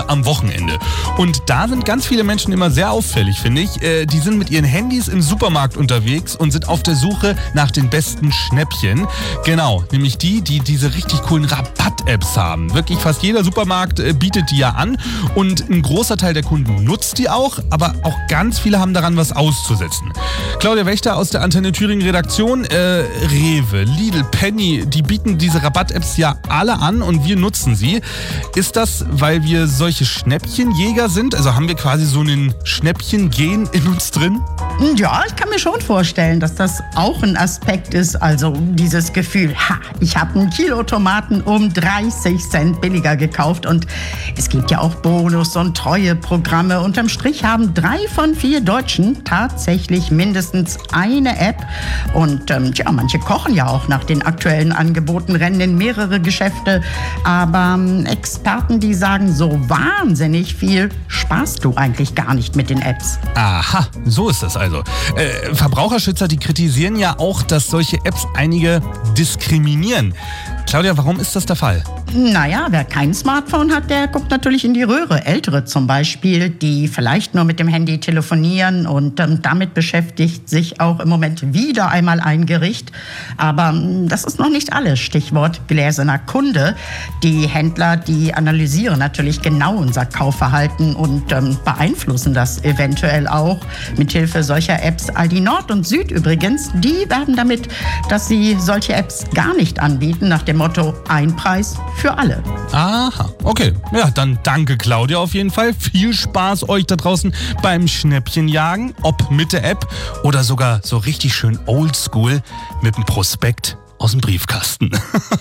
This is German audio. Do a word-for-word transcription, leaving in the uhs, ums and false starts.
Ausflüge am Wochenende. Und da sind ganz viele Menschen immer sehr auffällig, finde ich. Äh, die sind mit ihren Handys im Supermarkt unterwegs und sind auf der Suche nach den besten Schnäppchen. Genau, nämlich die, die diese richtig coolen Rabatt-Apps haben. Wirklich fast jeder Supermarkt äh, bietet die ja an und ein großer Teil der Kunden nutzt die auch, aber auch ganz viele haben daran was auszusetzen. Claudia Wächter aus der Antenne Thüringen Redaktion, äh, Rewe, Lidl, Penny, die bieten diese Rabatt-Apps ja alle an und wir nutzen sie. Ist das, weil wir solche Schnäppchenjäger sind? Also haben wir quasi so einen Schnäppchen-Gen in uns drin? Ja, ich kann mir schon vorstellen, dass das auch ein Aspekt ist. Also dieses Gefühl, ha, ich habe ein Kilo Tomaten um dreißig Cent billiger gekauft und es gibt ja auch Bonus- und Treueprogramme. Unterm Strich haben drei von vier Deutschen tatsächlich mindestens eine App. Und ähm, tja, manche kochen ja auch nach den aktuellen Angeboten, rennen in mehrere Geschäfte. Aber ähm, Experten, die sagen, so wahnsinnig viel sparst du eigentlich gar nicht mit den Apps. Aha, so ist das also. Äh, Verbraucherschützer, die kritisieren ja auch, dass solche Apps einige diskriminieren. Claudia, warum ist das der Fall? Naja, wer kein Smartphone hat, der guckt natürlich in die Röhre. Ältere zum Beispiel, die vielleicht nur mit dem Handy telefonieren und ähm, damit beschäftigt sich auch im Moment wieder einmal ein Gericht. Aber ähm, das ist noch nicht alles. Stichwort gläserner Kunde. Die Händler, die analysieren natürlich genau unser Kaufverhalten und ähm, beeinflussen das eventuell auch mithilfe solcher Apps. Aldi Nord und Süd übrigens, die werben damit, dass sie solche Apps gar nicht anbieten, nach dem Motto ein Preis für alle. Aha, okay. Ja, dann danke Claudia auf jeden Fall. Viel Spaß euch da draußen beim Schnäppchenjagen, ob mit der App oder sogar so richtig schön oldschool mit dem Prospekt aus dem Briefkasten.